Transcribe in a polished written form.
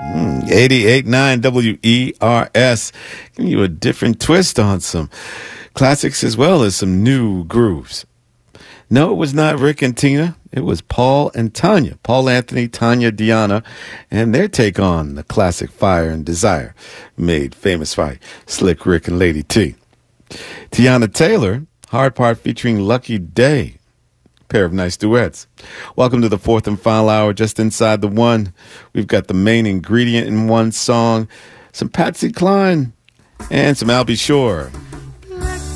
88.9 WERS, giving you a different twist on some classics as well as some new grooves. No, it was not Rick and Tina. It was Paul and Tanya. Paul Anthony, Tanya Deanna, and their take on the classic Fire and Desire, made famous by Slick Rick and Lady T. Tiana Taylor, Hard Part featuring Lucky Day. Pair of nice duets. Welcome to the fourth and final hour, just inside the one. We've got the main ingredient in one song, some Patsy Cline, and some Al B. Shore.